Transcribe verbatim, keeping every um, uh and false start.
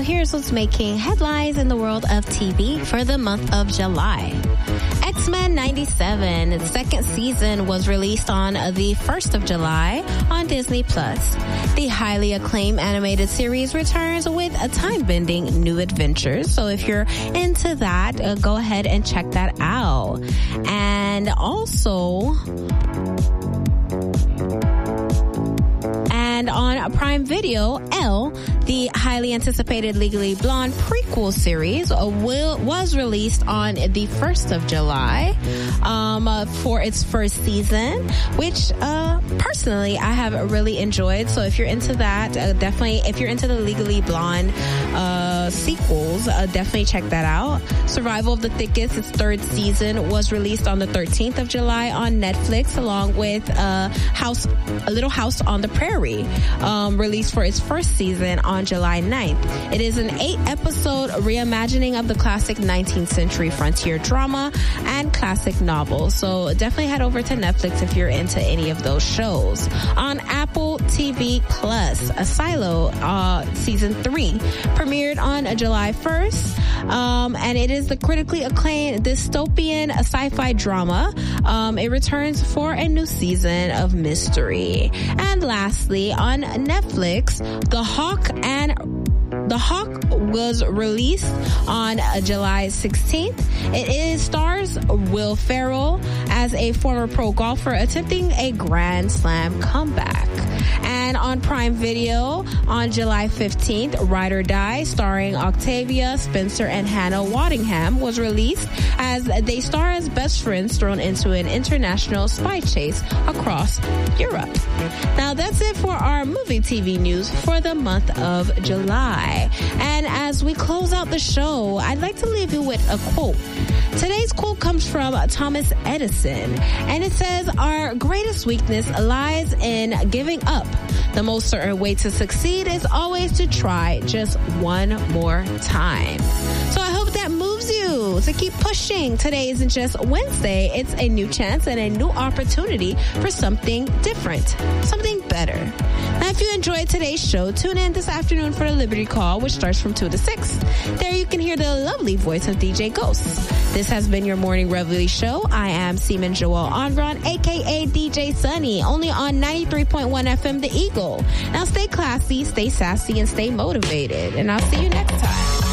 here's what's making headlines in the world of T V for the month of July. X-Men ninety-seven, its second season was released on the first of July on Disney Plus. The highly acclaimed animated series returns with a time-bending new adventures. So if you're into that, uh, go ahead and check that out. And also, and on Prime Video, Elle, the highly anticipated Legally Blonde prequel series, uh, will, was released on the first of July um, uh, for its first season, which uh, personally I have really enjoyed. So if you're into that, uh, definitely, if you're into the Legally Blonde uh, sequels, uh, definitely check that out. Survival of the Thickest, its third season, was released on the thirteenth of July on Netflix, along with uh, House, A Little House on the Prairie, um, released for its first season on July ninth. It is an eight-episode reimagining of the classic nineteenth century frontier drama and classic novel. So definitely head over to Netflix if you're into any of those shows. On Apple T V Plus, Silo uh, season three premiered on July first, um, and it is the critically acclaimed dystopian sci-fi drama. Um, it returns for a new season of mystery. And lastly, on Netflix, The Hawk and The Hawk was released on July sixteenth. It is stars Will Ferrell as a former pro golfer attempting a Grand Slam comeback. And on Prime Video, on July fifteenth, Ride or Die, starring Octavia Spencer and Hannah Waddingham, was released as they star as best friends thrown into an international spy chase across Europe. Now that's it for our movie T V news for the month of July. And as we close out the show, I'd like to leave you with a quote. Today's quote comes from Thomas Edison, and it says, "Our greatest weakness lies in giving up. The most certain way to succeed is always to try just one more time." So I hope that moves you to keep pushing. Today isn't just Wednesday, it's a new chance and a new opportunity for something different, something better. Now, if you enjoyed today's show, tune in this afternoon for the Liberty Call, which starts from two to six. There you can hear the lovely voice of D J Ghost. This has been your Morning Reveille show. I am Seaman Joel Andron, a k a. D J Sunny, only on ninety-three point one F M The Eagle. Now stay classy, stay sassy, and stay motivated. And I'll see you next time.